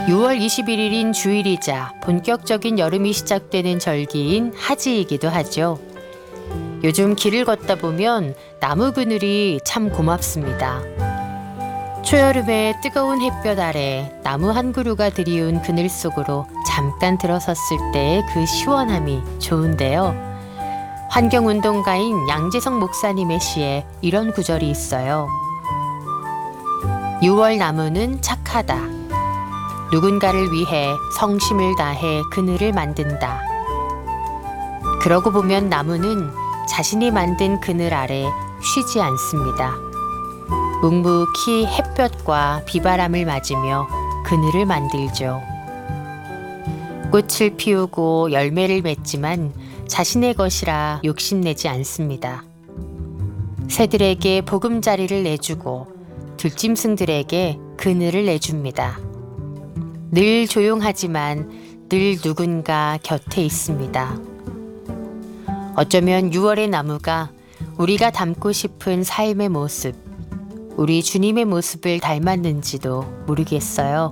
6월 21일인 주일이자 본격적인 여름이 시작되는 절기인 하지이기도 하죠. 요즘 길을 걷다 보면 나무 그늘이 참 고맙습니다. 초여름의 뜨거운 햇볕 아래 나무 한 그루가 들이운 그늘 속으로 잠깐 들어섰을 때의 그 시원함이 좋은데요. 환경운동가인 양재성 목사님의 시에 이런 구절이 있어요. 6월 나무는 착하다. 누군가를 위해 성심을 다해 그늘을 만든다. 그러고 보면 나무는 자신이 만든 그늘 아래 쉬지 않습니다. 묵묵히 햇볕과 비바람을 맞으며 그늘을 만들죠. 꽃을 피우고 열매를 맺지만 자신의 것이라 욕심내지 않습니다. 새들에게 보금자리를 내주고 들짐승들에게 그늘을 내줍니다. 늘 조용하지만 늘 누군가 곁에 있습니다. 어쩌면 6월의 나무가 우리가 닮고 싶은 삶의 모습, 우리 주님의 모습을 닮았는지도 모르겠어요.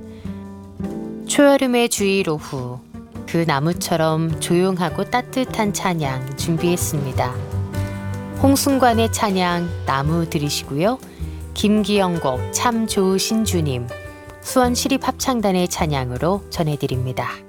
초여름의 주일 오후, 그 나무처럼 조용하고 따뜻한 찬양 준비했습니다. 홍순관의 찬양 나무 들으시고요. 김기영 곡 참 좋으신 주님, 수원시립합창단의 찬양으로 전해드립니다.